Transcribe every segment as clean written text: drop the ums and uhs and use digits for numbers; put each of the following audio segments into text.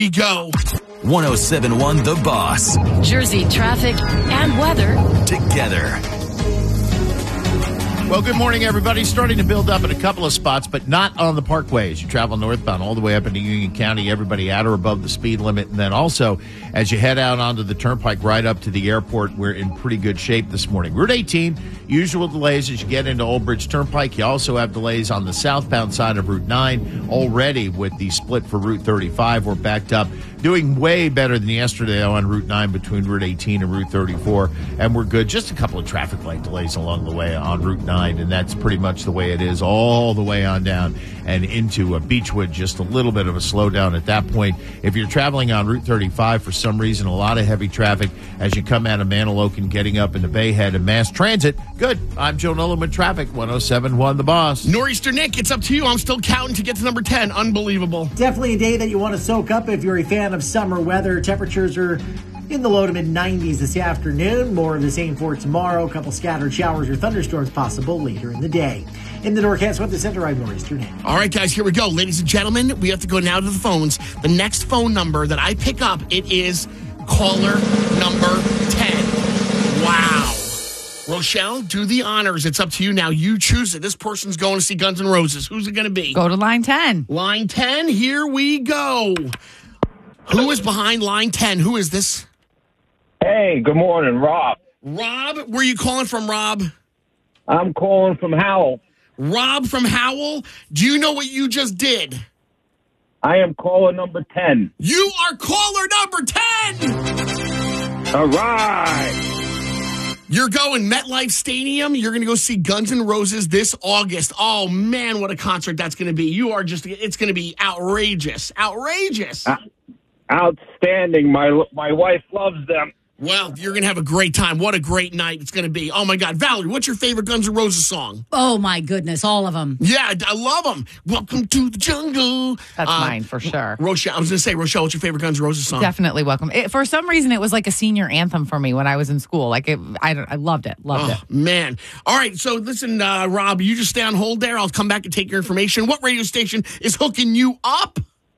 we go. 107.1 The Boss. Jersey traffic and weather Together. Well, good morning, everybody. Starting to build up in a couple of spots, but not on the parkway as you travel northbound all the way up into Union County, everybody at or above the speed limit. And then also, as you head out onto the turnpike right up to the airport, we're in pretty good shape this morning. Route 18, usual delays as you get into Old Bridge Turnpike. You also have delays on the southbound side of Route 9 already with the split for Route 35. We're backed up. Doing way better than yesterday on Route 9 between Route 18 and Route 34. And we're good. Just a couple of traffic light delays along the way on Route 9. And that's pretty much the way it is all the way on down and into Beechwood. Just a little bit of a slowdown at that point. If you're traveling on Route 35 for some reason, a lot of heavy traffic as you come out of Manilokin, getting up into Bayhead and Mass Transit. Good. I'm Joe Nolan with Traffic, 107.1 The Boss. Nor'easter Nick, it's up to you. I'm still counting to get to number 10. Unbelievable. Definitely a day that you want to soak up if you're a fan of summer weather. Temperatures are in the low to mid 90s this afternoon. More of the same for tomorrow. A couple scattered showers or thunderstorms possible later in the day. In the Norcast Weather Center, I'm Nor'easter Nick. All right, guys, here we go. Ladies and gentlemen, we have to go now to the phones. The next phone number that I pick up, it is caller number 10. Wow. Rochelle, do the honors. It's up to you now. You choose it. This person's going to see Guns N' Roses. Who's it going to be? Go to line 10. Line 10, here we go. Who is behind line 10? Who is this? Hey, good morning, Rob. Rob, where are you calling from, Rob? I'm calling from Howell. Rob from Howell, do you know what you just did? I am caller number 10. You are caller number 10! All right. You're going MetLife Stadium. You're going to go see Guns N' Roses this August. Oh, man, what a concert that's going to be. It's going to be outrageous. Outrageous. Outstanding. My wife loves them. Well, you're going to have a great time. What a great night it's going to be. Oh, my God. Valerie, what's your favorite Guns N' Roses song? Oh, my goodness. All of them. Yeah, I love them. Welcome to the jungle. That's mine for sure. Rochelle, I was going to say, Rochelle, what's your favorite Guns N' Roses song? Definitely Welcome. For some reason, it was like a senior anthem for me when I was in school. Like, I loved it. Loved it. Man. All right. So, listen, Rob, you just stay on hold there. I'll come back and take your information. What radio station is hooking you up?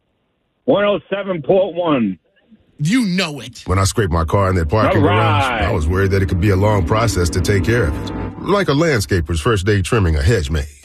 107.1. You know it. When I scraped my car in that parking garage, I was worried that it could be a long process to take care of it. Like a landscaper's first day trimming a hedge maze.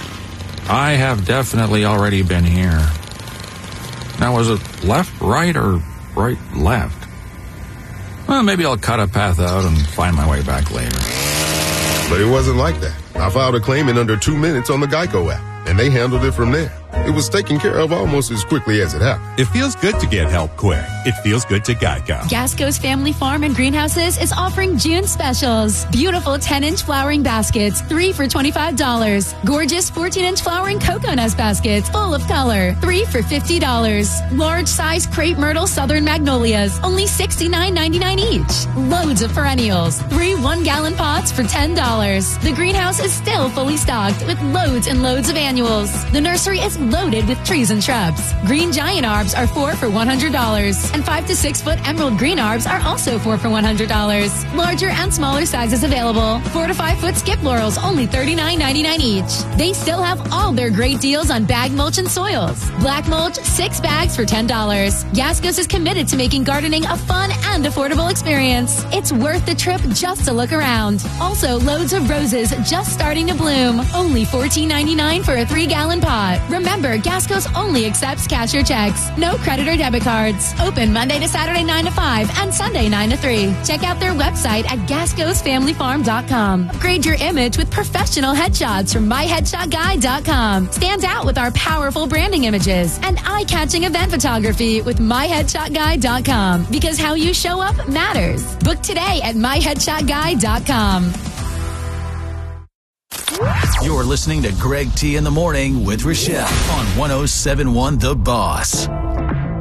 I have definitely already been here. Now, was it left, right, or right, left? Well, maybe I'll cut a path out and find my way back later. But it wasn't like that. I filed a claim in under 2 minutes on the Geico app, and they handled it from there. It was taken care of almost as quickly as it happened. It feels good to get help quick. It feels good to Geico. Gasco's Family Farm and Greenhouses is offering June specials. Beautiful 10-inch flowering baskets, 3 for $25. Gorgeous 14-inch flowering cocoa nut baskets, full of color, 3 for $50. Large size crepe myrtle southern magnolias, only $69.99 each. Loads of perennials, 3 1-gallon pots for $10. The greenhouse is still fully stocked with loads and loads of annuals. The nursery is loaded with trees and shrubs. Green giant arbs are 4 for $100. And 5 to 6 foot emerald green arbs are also 4 for $100. Larger and smaller sizes available. 4 to 5 foot skip laurels, only $39.99 each. They still have all their great deals on bag mulch and soils. Black mulch, 6 bags for $10. Gascos is committed to making gardening a fun and affordable experience. It's worth the trip just to look around. Also, loads of roses just starting to bloom. Only $14.99 for a 3-gallon pot. Remember, Gascos only accepts cash or checks. No credit or debit cards. Open Monday to Saturday 9 to 5 and Sunday 9 to 3. Check out their website at gascosfamilyfarm.com. Upgrade your image with professional headshots from myheadshotguy.com. Stand out with our powerful branding images and eye-catching event photography with myheadshotguy.com. Because how you show up matters. Book today at myheadshotguy.com. You're listening to Greg T in the Morning with Rochelle on 107.1 The Boss.